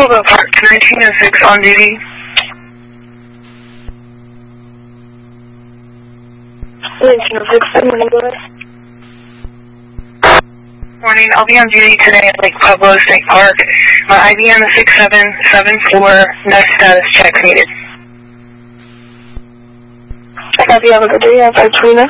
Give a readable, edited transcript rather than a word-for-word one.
Caldwell Park, 1906 on duty. Morning, I'll be on duty today at Lake Pueblo State Park. My IBM is 6774, no status check needed. I copy, have a good day, I'm Trina.